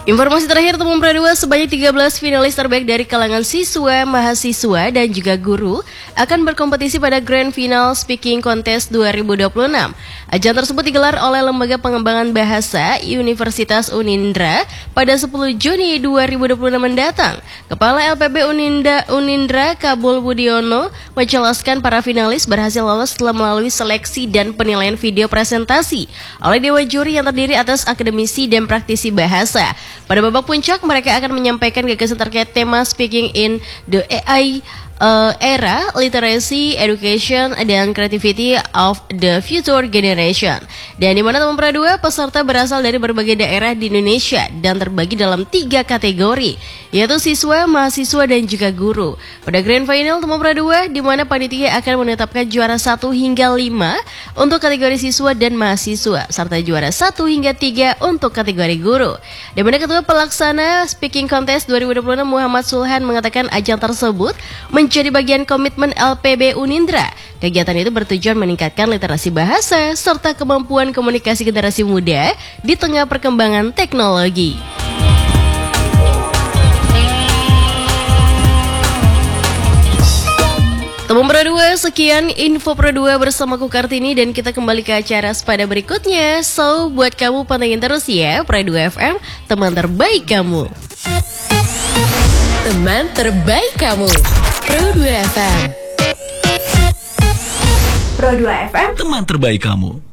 Informasi terakhir teman Pradua, sebanyak 13 finalis terbaik dari kalangan siswa, mahasiswa, dan juga guru akan berkompetisi pada Grand Final Speaking Contest 2026. Ajang tersebut digelar oleh Lembaga Pengembangan Bahasa Universitas Unindra pada 10 Juni 2026 mendatang. Kepala LPB Unindra Kabul Budiono menjelaskan para finalis berhasil lolos setelah melalui seleksi dan penilaian video presentasi oleh Dewa Juri yang terdiri atas akademisi dan praktisi bahasa. Pada babak puncak, mereka akan menyampaikan gagasan terkait tema Speaking in the AI Era, Literacy, Education, dan Creativity of the Future Generation. Dan di mana teman Pradua, peserta berasal dari berbagai daerah di Indonesia dan terbagi dalam 3 kategori, yaitu siswa, mahasiswa, dan juga guru. Pada Grand Final teman Pradua, di mana panitia akan menetapkan juara 1 hingga 5 untuk kategori siswa dan mahasiswa, serta juara 1 hingga 3 untuk kategori guru. Di mana Ketua Pelaksana Speaking Contest 2026 Muhammad Sulhan mengatakan ajang tersebut menjadi bagian komitmen LPB Unindra. Kegiatan itu bertujuan meningkatkan literasi bahasa serta kemampuan komunikasi generasi muda di tengah perkembangan teknologi. Teman Pradua, sekian info Pradua bersama Ku Kartini dan kita kembali ke acara sepada berikutnya. So, buat kamu pantengin terus ya Pradua FM, teman terbaik kamu. Teman terbaik kamu. Pro2 FM. Pro2 FM, teman terbaik kamu.